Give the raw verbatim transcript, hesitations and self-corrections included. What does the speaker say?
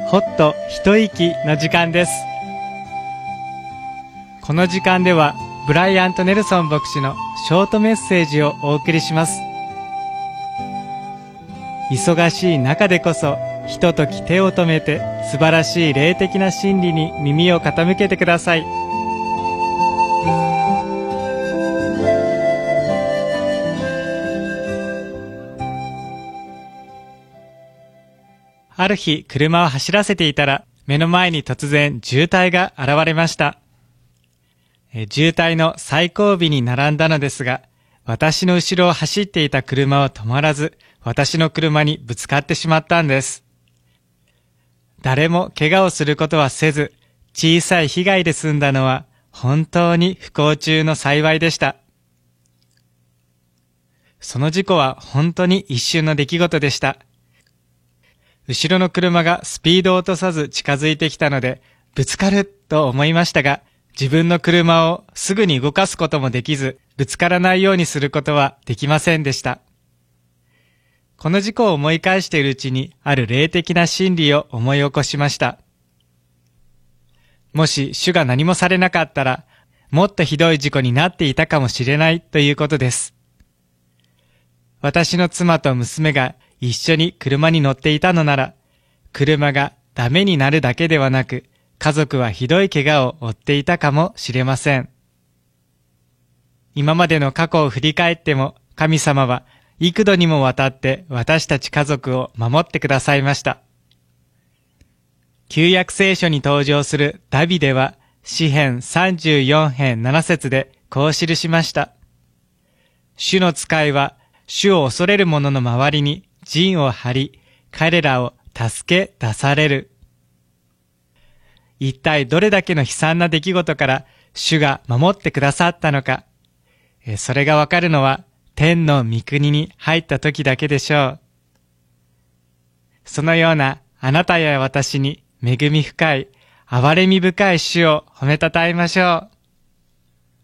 ほっと一息の時間です。この時間ではブライアント・ネルソン牧師のショートメッセージをお送りします。忙しい中でこそひととき手を止めて素晴らしい霊的な真理に耳を傾けてください。ある日、車を走らせていたら、目の前に突然渋滞が現れました。え渋滞の最後尾に並んだのですが、私の後ろを走っていた車は止まらず、私の車にぶつかってしまったんです。誰も怪我をすることはせず、小さい被害で済んだのは本当に不幸中の幸いでした。その事故は本当に一瞬の出来事でした。後ろの車がスピードを落とさず近づいてきたので、ぶつかると思いましたが、自分の車をすぐに動かすこともできず、ぶつからないようにすることはできませんでした。この事故を思い返しているうちに、ある霊的な真理を思い起こしました。もし主が何もされなかったら、もっとひどい事故になっていたかもしれないということです。私の妻と娘が一緒に車に乗っていたのなら、車がダメになるだけではなく、家族はひどい怪我を負っていたかもしれません。今までの過去を振り返っても、神様は幾度にもわたって私たち家族を守ってくださいました。旧約聖書に登場するダビデは、詩編さんじゅうよん編なな節でこう記しました。主の使いは、主を恐れる者の周りに陣を張り、彼らを助け出される。一体どれだけの悲惨な出来事から主が守ってくださったのか、それがわかるのは天の御国に入った時だけでしょう。そのようなあなたや私に恵み深い、憐れみ深い主を褒めたたえましょう。